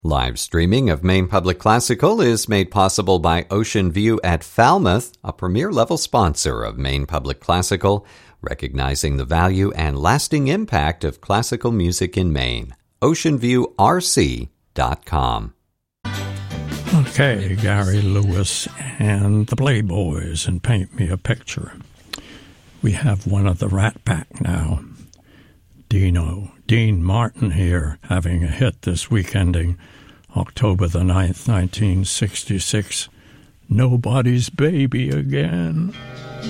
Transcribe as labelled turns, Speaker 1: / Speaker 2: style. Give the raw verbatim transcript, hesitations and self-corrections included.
Speaker 1: Live streaming of Maine Public Classical is made possible by Ocean View at Falmouth, a premier-level sponsor of Maine Public Classical, recognizing the value and lasting impact of classical music in Maine. ocean view r c dot com.
Speaker 2: Okay, Gary Lewis and the Playboys and Paint Me a Picture. We have one of the Rat Pack now. Dino, Dean Martin here, having a hit this week ending October the ninth, nineteen sixty-six. Nobody's Baby Again.